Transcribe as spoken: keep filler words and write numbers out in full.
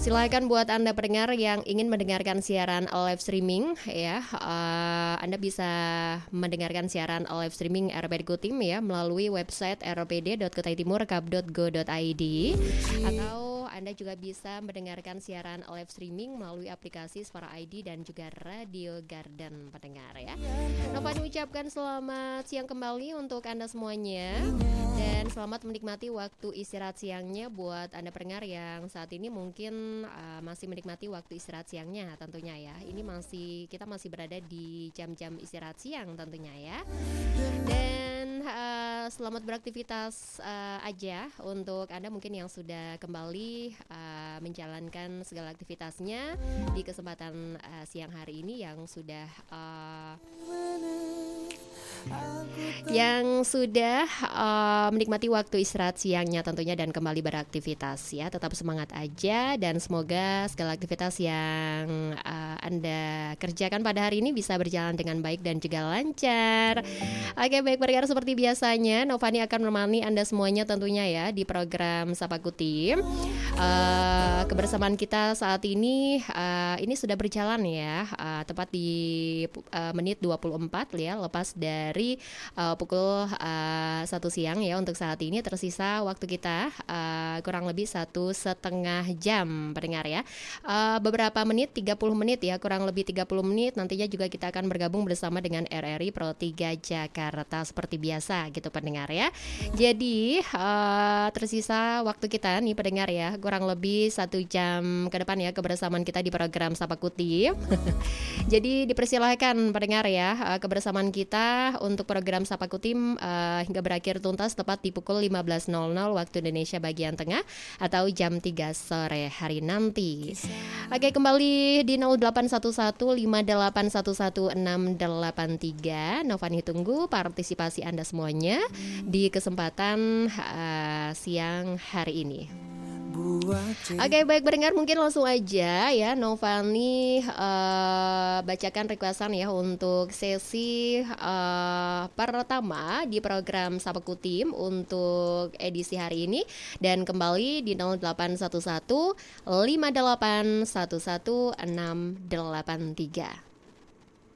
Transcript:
Silakan buat Anda pendengar yang ingin mendengarkan siaran live streaming ya, uh, Anda bisa mendengarkan siaran live streaming R P D Kutim ya melalui website r p d dot kutaitimur kap dot go dot i d, atau Anda juga bisa mendengarkan siaran live streaming melalui aplikasi Suara I D dan juga Radio Garden pendengar ya. Nova ucapkan selamat siang kembali untuk Anda semuanya dan selamat menikmati waktu istirahat siangnya buat Anda pendengar yang saat ini mungkin uh, masih menikmati waktu istirahat siangnya tentunya ya. Ini masih kita masih berada di jam-jam istirahat siang tentunya ya. Dan uh, selamat beraktivitas uh, aja untuk Anda mungkin yang sudah kembali uh, menjalankan segala aktivitasnya di kesempatan uh, siang hari ini yang sudah uh, yang sudah uh, menikmati waktu istirahat siangnya tentunya dan kembali beraktivitas ya. Tetap semangat aja dan semoga segala aktivitas yang uh, Anda kerjakan pada hari ini bisa berjalan dengan baik dan juga lancar. Oke, baik pendengar, seperti biasanya Novani akan menemani Anda semuanya tentunya ya di program Sapa Kutim. uh, Kebersamaan kita saat ini uh, ini sudah berjalan ya, uh, tepat di uh, menit dua puluh empat ya, lepas dari dari uh, pukul uh, satu siang ya. Untuk saat ini tersisa waktu kita uh, kurang lebih satu setengah jam pendengar ya, uh, beberapa menit, tiga puluh menit ya, kurang lebih tiga puluh menit. Nantinya juga kita akan bergabung bersama dengan R R I Pro tiga Jakarta seperti biasa gitu pendengar ya. Jadi uh, tersisa waktu kita nih pendengar ya, kurang lebih satu jam ke depan ya kebersamaan kita di program Sapa Kutim. Jadi dipersilahkan pendengar ya, uh, kebersamaan kita untuk program Sapa Kutim uh, hingga berakhir tuntas tepat di pukul lima belas nol nol waktu Indonesia bagian tengah atau jam tiga sore hari nanti. Oke, kembali di nol delapan satu satu lima delapan satu satu enam delapan tiga. Novani tunggu partisipasi Anda semuanya di kesempatan uh, siang hari ini. Oke, okay, baik pendengar, mungkin langsung aja ya Novani uh, bacakan requestan ya untuk sesi uh, pertama di program Sapa Kutim untuk edisi hari ini. Dan kembali di nol delapan satu satu lima delapan satu satu enam delapan tiga.